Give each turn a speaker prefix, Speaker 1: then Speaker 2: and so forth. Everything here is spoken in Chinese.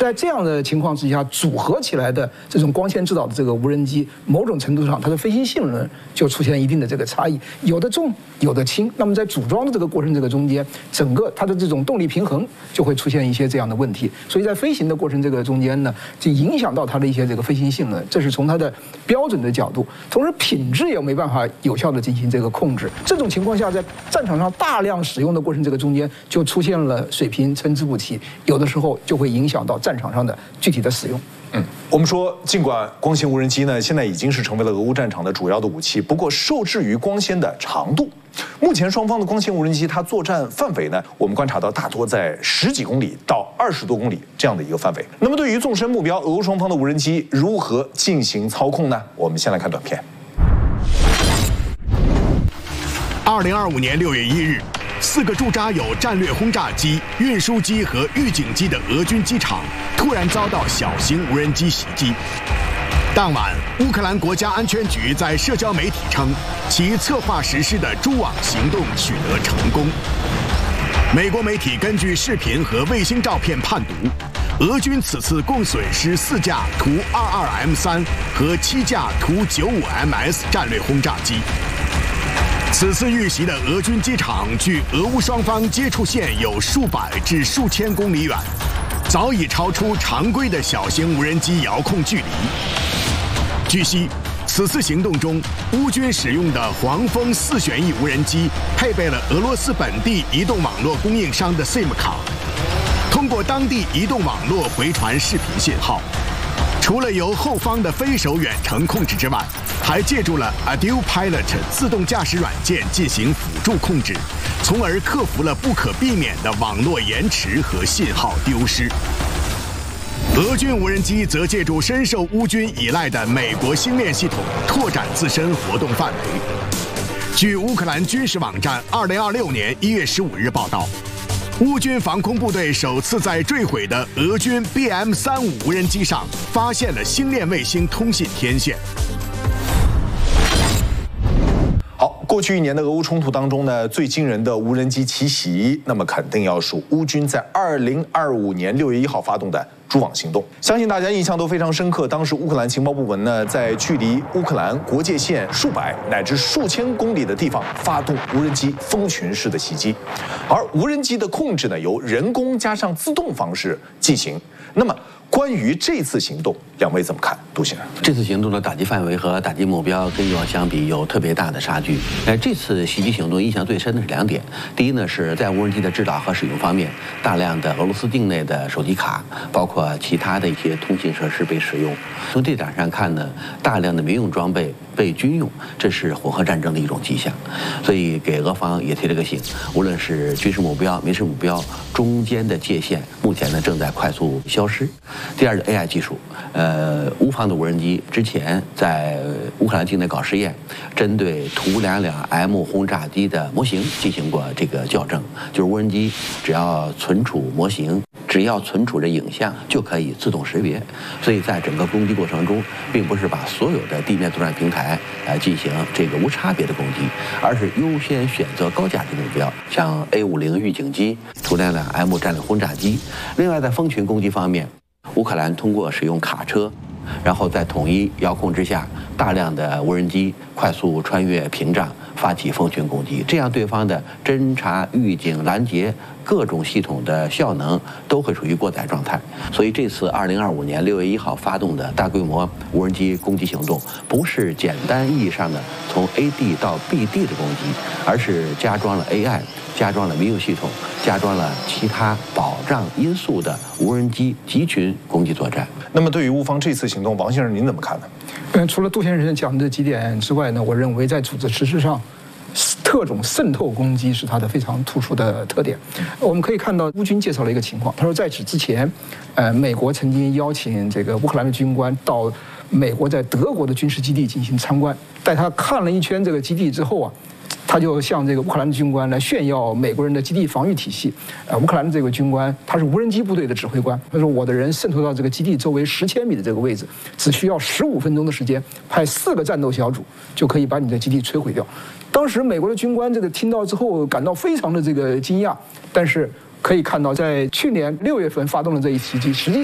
Speaker 1: 在这样的情况之下，组合起来的这种光纤制导的这个无人机，某种程度上它的飞行性能就出现一定的这个差异，有的重，有的轻。那么在组装的这个过程这个中间，整个它的这种动力平衡就会出现一些这样的问题。所以在飞行的过程这个中间呢，就影响到它的一些这个飞行性能，这是从它的标准的角度。同时品质也没办法有效的进行这个控制。这种情况下，在战场上大量使用的过程这个中间，就出现了水平参差不齐，有的时候就会影响到战场上的具体的使用。
Speaker 2: 我们说，尽管光纤无人机呢现在已经是成为了俄乌战场的主要的武器，不过受制于光纤的长度，目前双方的光纤无人机它作战范围呢，我们观察到大多在10几公里到20多公里这样的一个范围。那么对于纵深目标，俄乌双方的无人机如何进行操控呢？我们先来看短片。
Speaker 3: 2025年6月1日，4个驻扎有战略轰炸机、运输机和预警机的俄军机场突然遭到小型无人机袭击。当晚，乌克兰国家安全局在社交媒体称，其策划实施的蛛网行动取得成功。美国媒体根据视频和卫星照片判读，俄军此次共损失4架图22M3和7架图95MS 战略轰炸机。此次遇袭的俄军机场距俄乌双方接触线有数百至数千公里远，早已超出常规的小型无人机遥控距离。据悉，此次行动中，乌军使用的黄蜂4旋翼无人机配备了俄罗斯本地移动网络供应商的 SIM 卡，通过当地移动网络回传视频信号。除了由后方的飞手远程控制之外，还借助了 Adu Pilot 自动驾驶软件进行辅助控制，从而克服了不可避免的网络延迟和信号丢失。俄军无人机则借助深受乌军依赖的美国星链系统，拓展自身活动范围。据乌克兰军事网站2026年1月15日报道，乌军防空部队首次在坠毁的俄军 BM-35无人机上发现了星链卫星通信天线。
Speaker 2: 过去1年的俄乌冲突当中呢，最惊人的无人机奇袭，那么肯定要数乌军在2025年6月1号发动的蛛网行动。相信大家印象都非常深刻，当时乌克兰情报部门呢，在距离乌克兰国界线数百乃至数千公里的地方发动无人机蜂群式的袭击，而无人机的控制呢，由人工加上自动方式进行。那么关于这次行动，两位怎么看？杜先生，
Speaker 4: 这次行动的打击范围和打击目标跟以往相比有特别大的差距。这次袭击行动印象最深的是2点。第一呢，是在无人机的制导和使用方面，大量的俄罗斯境内的手机卡，包括其他的一些通信设施被使用。从这点上看呢，大量的民用装备被军用，这是混合战争的一种迹象。所以给俄方也提了个醒，无论是军事目标、民事目标中间的界限，目前呢正在快速消失。第二是 AI 技术，乌方的无人机之前在乌克兰境内搞实验，针对图22M 轰炸机的模型进行过这个校正，就是无人机只要存储模型，只要存储着影像就可以自动识别，所以在整个攻击过程中，并不是把所有的地面作战平台进行这个无差别的攻击，而是优先选择高价值目标，像 A50预警机、图22M 战略轰炸机。另外，在蜂群攻击方面，乌克兰通过使用卡车，然后在统一遥控之下，大量的无人机快速穿越屏障，发起蜂群攻击，这样对方的侦察、预警、拦截各种系统的效能都会处于过载状态。所以这次2025年6月1号发动的大规模无人机攻击行动，不是简单意义上的从 A 地到 B 地的攻击，而是加装了 AI， 加装了民用系统，加装了其他保障因素的无人机集群攻击作战。
Speaker 2: 那么对于乌方这次行动，王先生您怎么看呢？
Speaker 1: 除了杜先生讲的几点之外呢，我认为在组织实施上，特种渗透攻击是它的非常突出的特点。我们可以看到乌军介绍了一个情况，他说在此之前，美国曾经邀请这个乌克兰的军官到美国在德国的军事基地进行参观，带他看了一圈这个基地之后啊，他就向这个乌克兰的军官来炫耀美国人的基地防御体系。乌克兰的这个军官他是无人机部队的指挥官，他说我的人渗透到这个基地周围10千米的这个位置，只需要15分钟的时间，派4个战斗小组就可以把你的基地摧毁掉。当时美国的军官这个听到之后感到非常的这个惊讶，但是可以看到在去年6月份发动的这一袭击，实际